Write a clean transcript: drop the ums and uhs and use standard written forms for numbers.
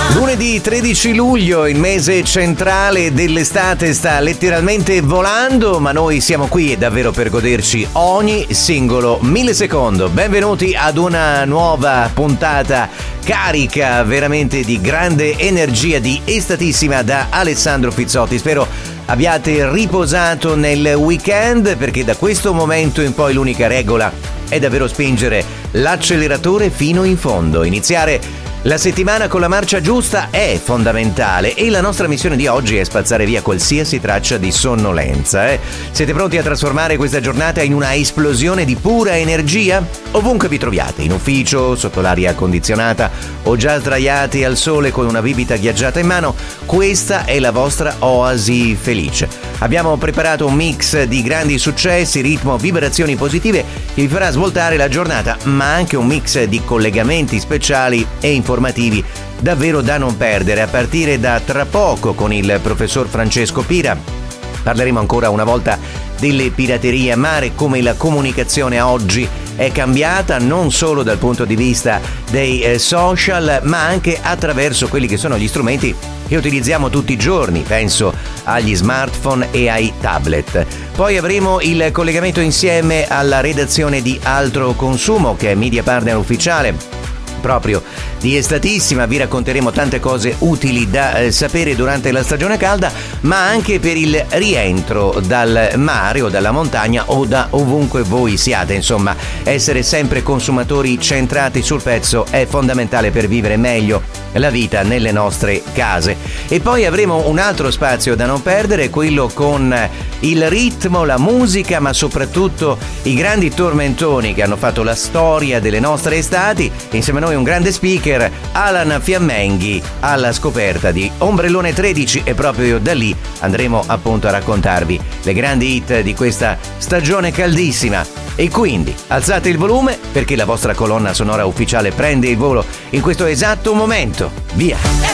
Lunedì 13 luglio, il mese centrale dell'estate sta letteralmente volando, ma noi siamo qui davvero per goderci ogni singolo millisecondo. Benvenuti ad una nuova puntata carica veramente di grande energia, di estatissima da Alessandro Pizzotti. Spero abbiate riposato nel weekend, perché da questo momento in poi l'unica regola è davvero spingere l'acceleratore fino in fondo. Iniziare la settimana con la marcia giusta è fondamentale e la nostra missione di oggi è spazzare via qualsiasi traccia di sonnolenza. Siete pronti a trasformare questa giornata in una esplosione di pura energia? Ovunque vi troviate, in ufficio, sotto l'aria condizionata o già sdraiati al sole con una bibita ghiacciata in mano, questa è la vostra oasi felice. Abbiamo preparato un mix di grandi successi, ritmo, vibrazioni positive che vi farà svoltare la giornata, ma anche un mix di collegamenti speciali e informativi davvero da non perdere, a partire da tra poco con il professor Francesco Pira. Parleremo ancora una volta delle piraterie a mare, come la comunicazione oggi è cambiata non solo dal punto di vista dei social, ma anche attraverso quelli che sono gli strumenti che utilizziamo tutti i giorni, penso agli smartphone e ai tablet. Poi avremo il collegamento insieme alla redazione di Altro Consumo, che è media partner ufficiale proprio di Estatissima. Vi racconteremo tante cose utili da sapere durante la stagione calda, ma anche per il rientro dal mare o dalla montagna o da ovunque voi siate. Insomma, essere sempre consumatori centrati sul pezzo è fondamentale per vivere meglio la vita nelle nostre case. E poi avremo un altro spazio da non perdere, quello con il ritmo, la musica, ma soprattutto i grandi tormentoni che hanno fatto la storia delle nostre estati. Insieme a noi un grande speaker, Alan Fiammenghi, alla scoperta di Ombrellone 13, e proprio da lì andremo appunto a raccontarvi le grandi hit di questa stagione caldissima. E quindi alzate il volume, perché la vostra colonna sonora ufficiale prende il volo in questo esatto momento. Via!